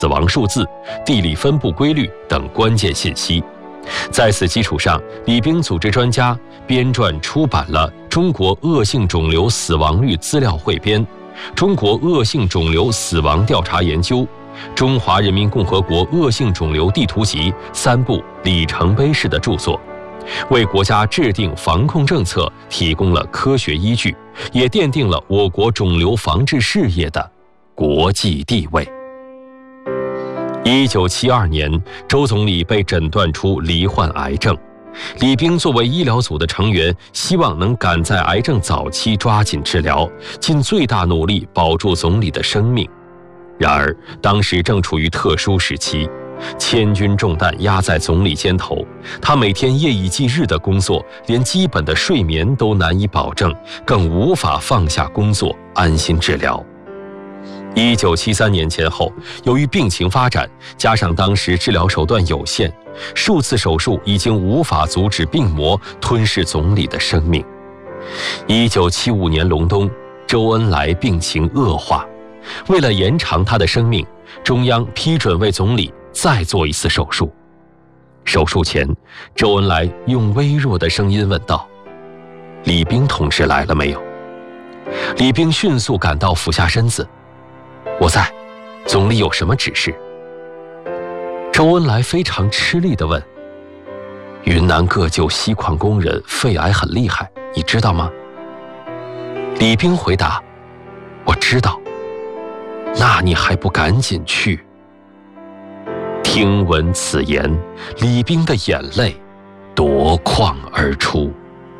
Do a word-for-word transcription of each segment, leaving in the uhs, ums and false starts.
死亡数字、地理分布规律等关键信息。在此基础上，李冰组织专家编撰出版了《中国恶性肿瘤死亡率资料汇编》、《中国恶性肿瘤死亡调查研究》、《中华人民共和国恶性肿瘤地图集》三部里程碑式的著作，为国家制定防控政策提供了科学依据，也奠定了我国肿瘤防治事业的国际地位。一九七二年，周总理被诊断出罹患癌症。李冰作为医疗组的成员，希望能赶在癌症早期抓紧治疗，尽最大努力保住总理的生命。然而，当时正处于特殊时期，千钧重担压在总理肩头，他每天夜以继日的工作，连基本的睡眠都难以保证，更无法放下工作安心治疗。一九七三年前后，由于病情发展，加上当时治疗手段有限，数次手术已经无法阻止病魔吞噬总理的生命。一九七五年隆冬，周恩来病情恶化，为了延长他的生命，中央批准为总理再做一次手术。手术前，周恩来用微弱的声音问道：“李冰同志来了没有？”李冰迅速赶到，俯下身子：“我在，总理有什么指示？”周恩来非常吃力地问：“云南各旧锡矿工人肺癌很厉害，你知道吗？”李冰回答：“我知道。”“那你还不赶紧去？”听闻此言，李冰的眼泪夺眶而出。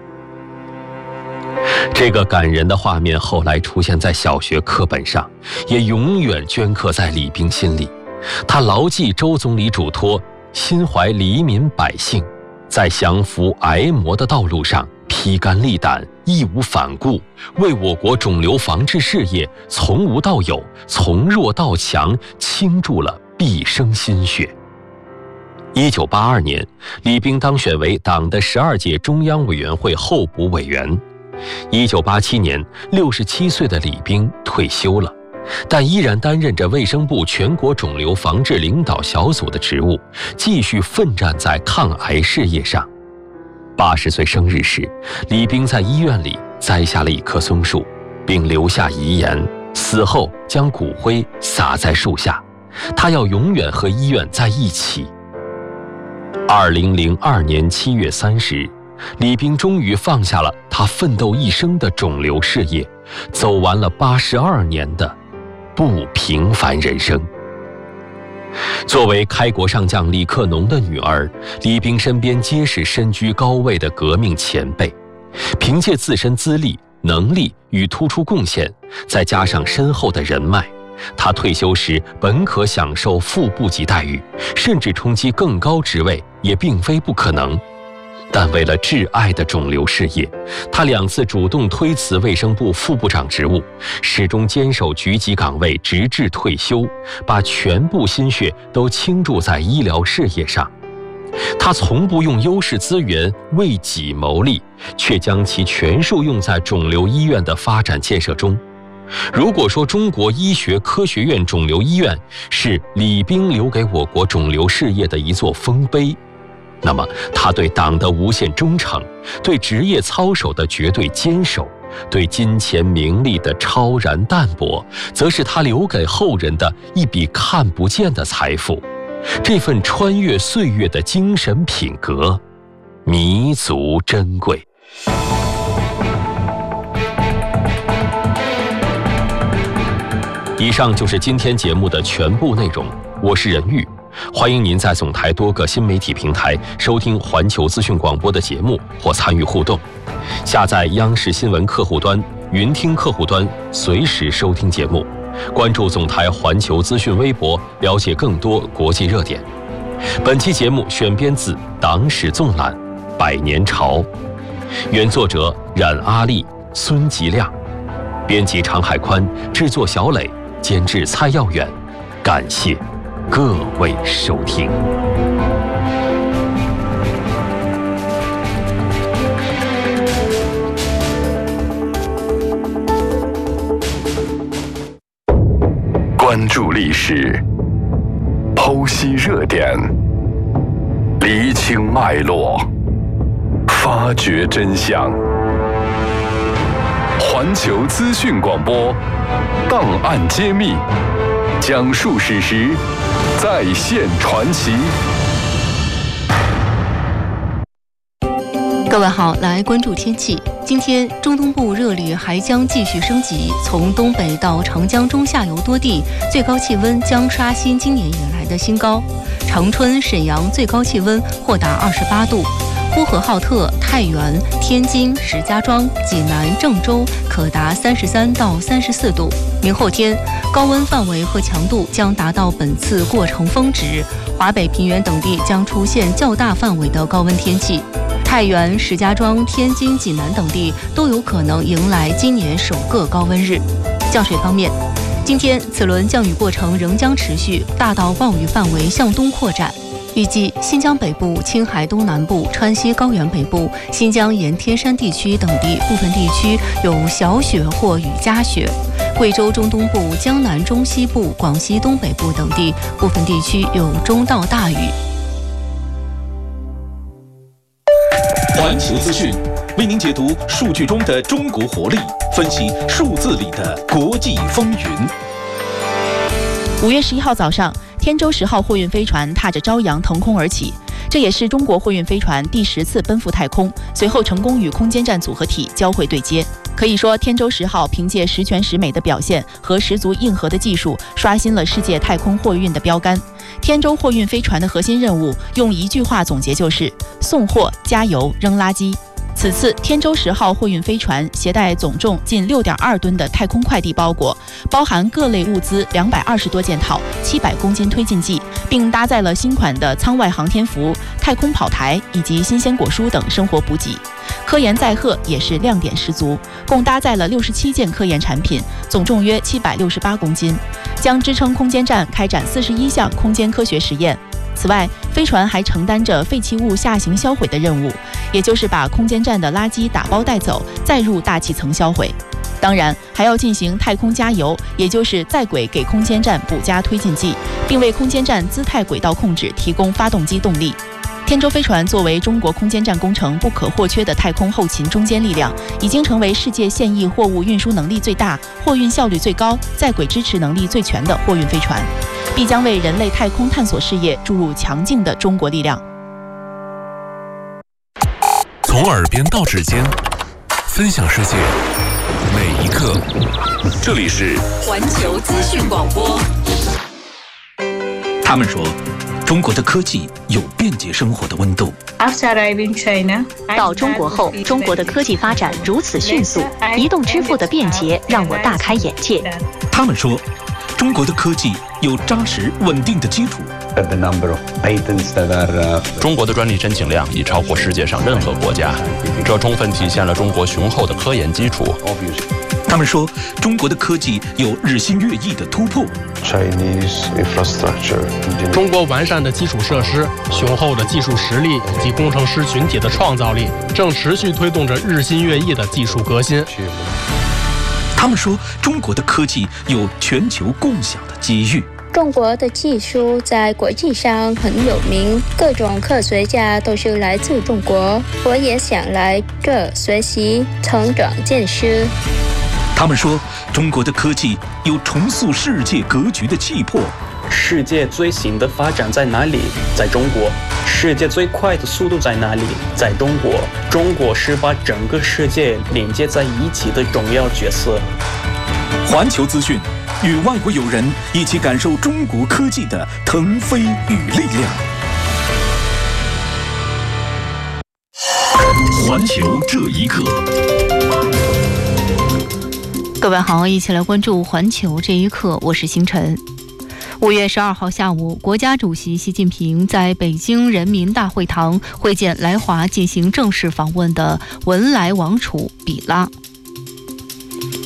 这个感人的画面后来出现在小学课本上，也永远镌刻在李冰心里。他牢记周总理嘱托，心怀黎民百姓，在降服癌魔的道路上披肝沥胆，义无反顾，为我国肿瘤防治事业从无到有，从弱到强倾注了毕生心血。一九八二年，李冰当选为党的十二届中央委员会候补委员。一九八七年，六十七岁的李冰退休了，但依然担任着卫生部全国肿瘤防治领导小组的职务，继续奋战在抗癌事业上。八十岁生日时，李冰在医院里栽下了一棵松树，并留下遗言，死后将骨灰撒在树下，他要永远和医院在一起。二零零二年七月三十日，李冰终于放下了他奋斗一生的肿瘤事业，走完了八十二年的不平凡人生。作为开国上将李克农的女儿，李冰身边皆是身居高位的革命前辈，凭借自身资历、能力与突出贡献，再加上深厚的人脉，她退休时本可享受副部级待遇，甚至冲击更高职位也并非不可能。但为了挚爱的肿瘤事业，他两次主动推辞卫生部副部长职务，始终坚守局级岗位，直至退休，把全部心血都倾注在医疗事业上。他从不用优势资源为己谋利，却将其全数用在肿瘤医院的发展建设中。如果说中国医学科学院肿瘤医院是李冰留给我国肿瘤事业的一座丰碑，那么他对党的无限忠诚，对职业操守的绝对坚守，对金钱名利的超然淡泊，则是他留给后人的一笔看不见的财富。这份穿越岁月的精神品格，弥足珍贵。以上就是今天节目的全部内容，我是任玉。欢迎您在总台多个新媒体平台收听环球资讯广播的节目或参与互动。下载央视新闻客户端、云听客户端，随时收听节目。关注总台环球资讯微博，了解更多国际热点。本期节目选编自《党史纵览》《百年潮》，原作者冉阿丽、孙吉亮，编辑常海宽，制作小磊，监制蔡耀远。感谢各位收听。 关注历史， 析热点，厘清脉络，发掘真相。环球资讯广播，档案揭秘，讲述史实，再现传奇。 各位好，来关注天气。今天中东部热力还将继续升级，从东北到长江中下游多地，最高气温将刷新今年以来的新高。长春、沈阳最高气温或达二十八度，呼和浩特、太原、天津、石家庄、济南、郑州可达三十三到三十四度。明后天，高温范围和强度将达到本次过程峰值，华北平原等地将出现较大范围的高温天气。太原、石家庄、天津、济南等地都有可能迎来今年首个高温日。降水方面，今天此轮降雨过程仍将持续，大到暴雨范围向东扩展。预计新疆北部、青海东南部、川西高原北部、新疆沿天山地区等地部分地区有小雪或雨夹雪，贵州中东部、江南中西部、广西东北部等地部分地区有中到大雨。 环球资讯为您解读数据中的中国活力，分析数字里的国际风云。 五月十一号早上，天舟十号货运飞船踏着朝阳腾空而起，这也是中国货运飞船第十次奔赴太空，随后成功与空间站组合体交会对接。可以说，天舟十号凭借十全十美的表现和十足硬核的技术，刷新了世界太空货运的标杆。天舟货运飞船的核心任务，用一句话总结就是送货、加油、扔垃圾。此次天舟十号货运飞船携带总重近六点二吨的太空快递包裹，包含各类物资两百二十多件套、七百公斤推进剂，并搭载了新款的舱外航天服、太空跑台以及新鲜果蔬等生活补给。科研载荷也是亮点十足，共搭载了六十七件科研产品，总重约七百六十八公斤，将支撑空间站开展四十一项空间科学实验。此外，飞船还承担着废弃物下行销毁的任务，也就是把空间站的垃圾打包带走，再入大气层销毁。当然，还要进行太空加油，也就是在轨给空间站补加推进剂，并为空间站姿态轨道控制提供发动机动力。天舟飞船作为中国空间站工程不可或缺的太空后勤中坚力量，已经成为世界现役货物运输能力最大、货运效率最高、在轨支持能力最全的货运飞船，必将为人类太空探索事业注入强劲的中国力量。 从耳边到指尖，分享世界每一刻。这里是环球资讯广播。 他们说，中国的科技有便捷生活的温度。 到中国后，中国的科技发展如此迅速，移动支付的便捷让我大开眼界。 他们说，中国的科技有扎实稳定的基础。 中国的专利申请量已超过世界上任何国家，这充分体现了中国雄厚的科研基础。 他们说，中国的科技有日新月异的突破。 中国完善的基础设施、雄厚的技术实力以及工程师群体的创造力，正持续推动着日新月异的技术革新。 他们说，中国的科技有全球共享的机遇。 中国的技术在国际上很有名，各种科学家都是来自中国，我也想来这学习、成长见识。 他们说，中国的科技有重塑世界格局的气魄。 世界最新的发展在哪里？在中国。世界最快的速度在哪里？在中国。中国是把整个世界连接在一起的重要角色。 环球资讯，与外国友人一起感受中国科技的腾飞与力量。 环球这一刻。 各位好，一起来关注环球这一刻，我是星辰。五月十二号下午，国家主席习近平在北京人民大会堂会见来华进行正式访问的文莱王储比拉。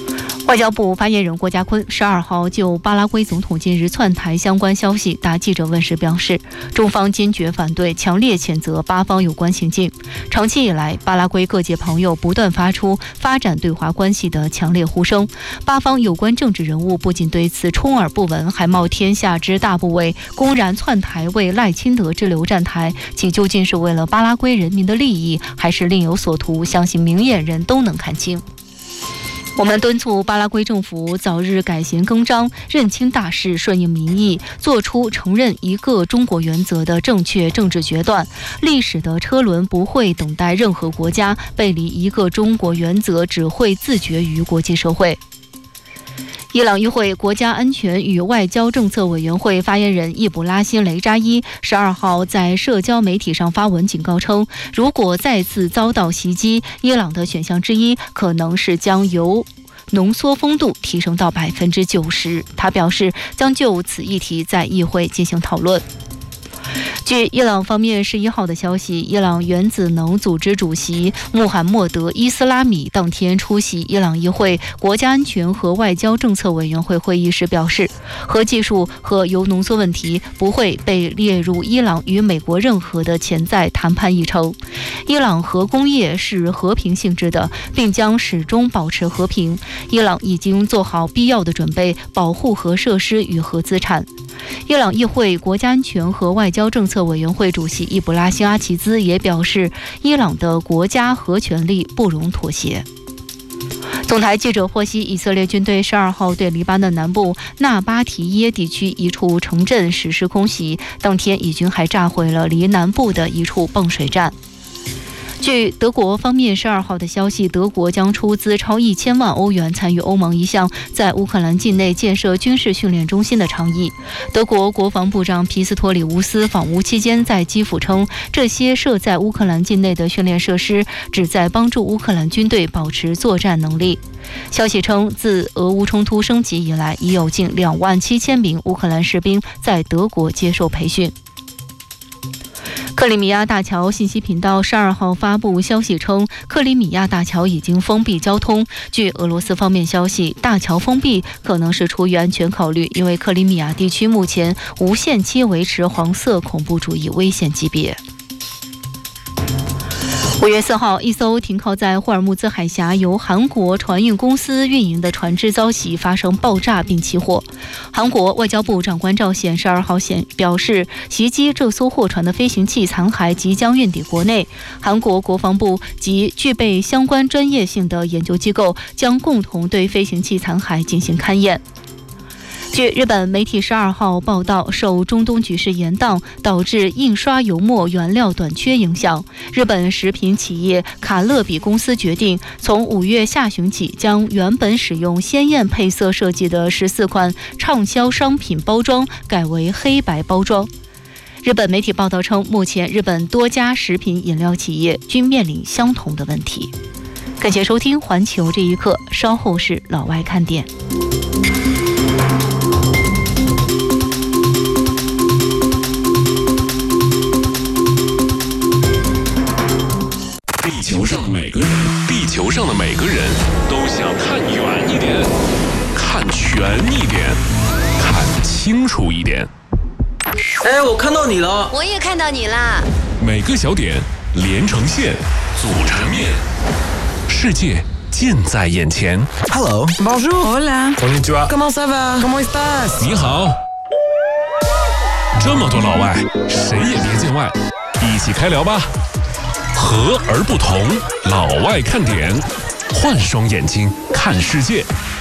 外交部发言人郭家坤十二号就巴拉圭总统近日窜台相关消息答记者问时表示，中方坚决反对，强烈谴责巴方有关行径。长期以来，巴拉圭各界朋友不断发出发展对华关系的强烈呼声，巴方有关政治人物不仅对此充耳不闻，还冒天下之大不韪，公然窜台为赖清德之流站台，其究竟是为了巴拉圭人民的利益，还是另有所图？相信明眼人都能看清。我们敦促巴拉圭政府早日改弦更张，认清大势，顺应民意，做出承认一个中国原则的正确政治决断。历史的车轮不会等待任何国家，背离一个中国原则只会自绝于国际社会。伊朗议会国家安全与外交政策委员会发言人易卜拉欣·雷扎伊十二号在社交媒体上发文警告称，如果再次遭到袭击，伊朗的选项之一可能是将由浓缩风度提升到百分之九十。他表示将就此议题在议会进行讨论。据伊朗方面十一号的消息，伊朗原子能组织主席穆罕默德·伊斯拉米当天出席伊朗议会国家安全和外交政策委员会会议时表示，核技术和铀浓缩问题不会被列入伊朗与美国任何的潜在谈判议程。伊朗核工业是和平性质的，并将始终保持和平。伊朗已经做好必要的准备，保护核设施与核资产。伊朗议会国家安全和外交政策委员会主席易卜拉欣·阿齐兹也表示，伊朗的国家核权利不容妥协。总台记者获悉，以色列军队十二号对黎巴嫩南部纳巴提耶地区一处城镇实施空袭，当天以军还炸毁了离南部的一处泵水站。据德国方面十二号的消息，德国将出资超一千万欧元参与欧盟一项在乌克兰境内建设军事训练中心的倡议。德国国防部长皮斯托里乌斯访乌期间在基辅称，这些设在乌克兰境内的训练设施旨在帮助乌克兰军队保持作战能力。消息称，自俄乌冲突升级以来，已有近两万七千名乌克兰士兵在德国接受培训。克里米亚大桥信息频道十二号发布消息称，克里米亚大桥已经封闭交通。据俄罗斯方面消息，大桥封闭可能是出于安全考虑，因为克里米亚地区目前无限期维持黄色恐怖主义危险级别。五月四号，一艘停靠在霍尔木兹海峡由韩国船运公司运营的船只遭袭，发生爆炸并起火。韩国外交部长官赵显十二号显表示，袭击这艘货船的飞行器残骸即将运抵国内。韩国国防部及具备相关专业性的研究机构将共同对飞行器残骸进行勘验。据日本媒体十二号报道，受中东局势延宕导致印刷油墨原料短缺影响，日本食品企业卡乐比公司决定从五月下旬起，将原本使用鲜艳配色设计的十四款畅销商品包装改为黑白包装。日本媒体报道称，目前日本多家食品饮料企业均面临相同的问题。感谢收听环球这一刻，稍后是老外看点。 地球上每个人，地球上的每个人都想看远一点，看全一点，看清楚一点。 哎，我看到你了， 我也看到你啦。 每个小点连成线，组成面，世界近在眼前。 Hello, bonjour, hola, konnichiwa, comment ça va, comment estás？ 你好。这么多老外，谁也别见外，一起开聊吧。和而不同，老外看点，换双眼睛看世界。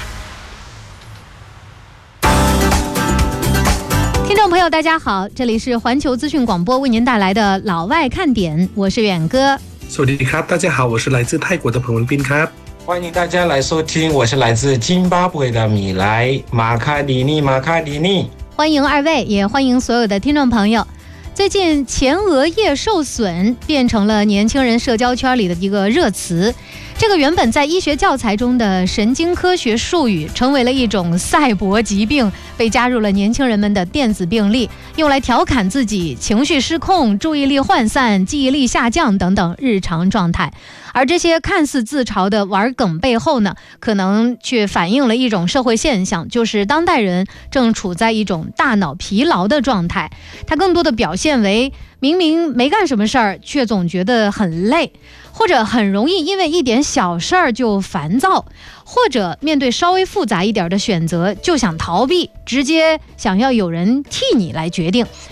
听众朋友大家好，这里是环球资讯广播为您带来的老外看点，我是远哥。 สวัสดีครับ大家好，我是来自泰国的彭文斌ครับ。 欢迎大家来收听，我是来自津巴布韦的米莱马卡迪尼马卡迪尼。 欢迎二位，也欢迎所有的听众朋友。最近前额叶受损变成了年轻人社交圈里的一个热词，这个原本在医学教材中的神经科学术语成为了一种赛博疾病， 被加入了年轻人们的电子病历，用来调侃自己情绪失控、注意力涣散、记忆力下降等等日常状态。而这些看似自嘲的玩梗背后呢，可能却反映了一种社会现象，就是当代人正处在一种大脑疲劳的状态。它更多的表现为明明没干什么事儿，却总觉得很累，或者很容易因为一点小事儿就烦躁，或者面对稍微复杂一点的选择就想逃避，直接想要有人替你来决定。